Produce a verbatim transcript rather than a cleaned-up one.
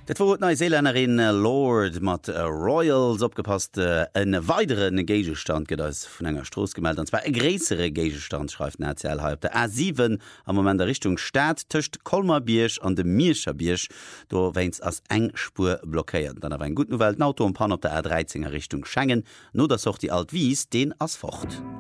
Dat wo Neuseeländerin Lord mat äh, Royals opgepasst äh, en weiteren Gegestand get als vun enger Stroos gemeldt, an zwar e gräsere Gegestand schreift N H L halb der A sieben am moment der Richtung Staat töcht Kolmerbiersch an de Mierscher Biersch, do weins ass eng Spur blockéiert. Dann awer en gut Novel Auto um Pan op der A dreizehner Richtung Schengen, no dat soch die Alt Wies den ass focht.